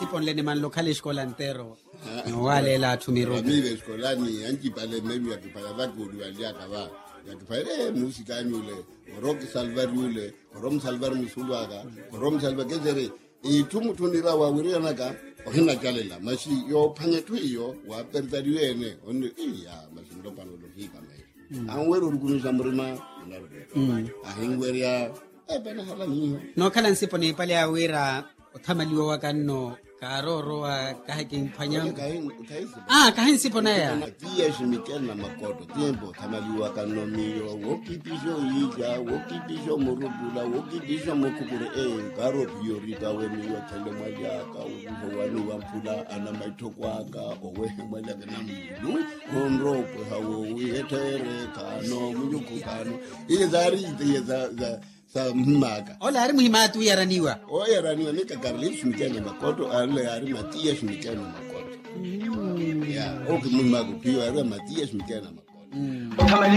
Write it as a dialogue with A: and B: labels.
A: siponle ni man local escola entero. Wale la tumiro.
B: Mimi eskolani anchi pale mimi yakipaya bakulu waliaka ba. Yakipaya musika nyule, rock salvar yule, rom salvar musuluaka, rom salvar kezere. Itumu tunira wa wirianaka ohina kalela mashi yo panyetu iyo wa pertariwene oni iya mashi ndo panolo hika mai anwero rukunisha mrima ahingweria bana hala niyo
A: no kala nsipo ne pale awira othamaliwa wakanno karoro wa kahakin phanyam kahin sipo na ya
B: pia shimikena makoto tiempo thamaliwa kanno miyo wokipisho ija wokipisho murubula wokipisho mukukure karo priorita we miyo tele mwajaka uko wanu wampula ana maitokwaka owe mwajaka na mulu konropo hawo uyetere kano muyukukano ile zari za maka
A: ola ari muhimatu yaraniwa
B: nika garlish mikene makoto ale ari matias mikene makoto ya muhimago pio ari matias mikene makoto